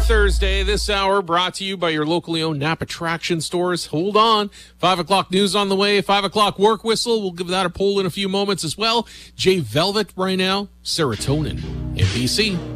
Thursday. This hour brought to you by your locally owned Napa Traction stores. Hold on. 5 o'clock news on the way. 5 o'clock work whistle. We'll give that a poll in a few moments as well. Jay Velvet right now. Serotonin. NBC.